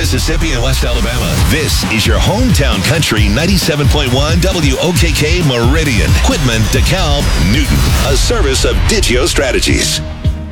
Mississippi, and West Alabama. This is your hometown country 97.1 WOKK Meridian, Quitman, DeKalb, Newton. A service of Digio Strategies.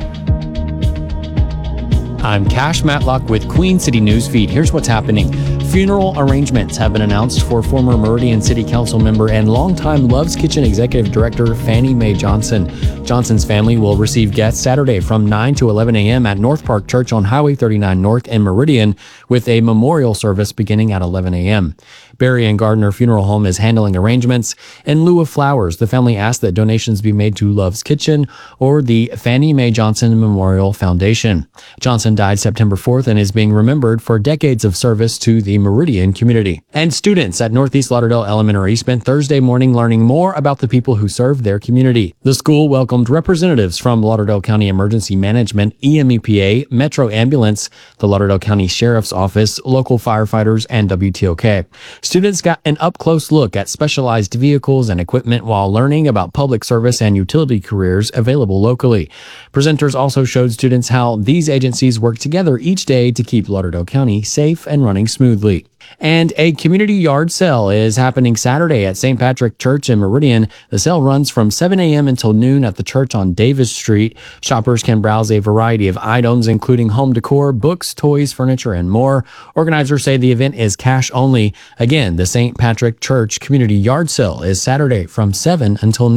I'm Cash Matlock with Queen City Newsfeed. Here's what's happening. Funeral arrangements have been announced for former Meridian City Council member and longtime Love's Kitchen Executive Director Fannie Mae Johnson. Johnson's family will receive guests Saturday from 9 to 11 a.m. at North Park Church on Highway 39 North in Meridian, with a memorial service beginning at 11 a.m. Berry and Gardner Funeral Home is handling arrangements. In lieu of flowers, the family asked that donations be made to Love's Kitchen or the Fannie Mae Johnson Memorial Foundation. Johnson died September 4th and is being remembered for decades of service to the Meridian community. And students at Northeast Lauderdale Elementary spent Thursday morning learning more about the people who serve their community. The school welcomed representatives from Lauderdale County Emergency Management, EMEPA, Metro Ambulance, the Lauderdale County Sheriff's Office, local firefighters, and WTOK. Students got an up-close look at specialized vehicles and equipment while learning about public service and utility careers available locally. Presenters also showed students how these agencies work together each day to keep Lauderdale County safe and running smoothly. And a community yard sale is happening Saturday at St. Patrick Church in Meridian. The sale runs from 7 a.m. until noon at the church on Davis Street. Shoppers can browse a variety of items, including home decor, books, toys, furniture, and more. Organizers say the event is cash only. Again, the St. Patrick Church Community Yard Sale is Saturday from 7 until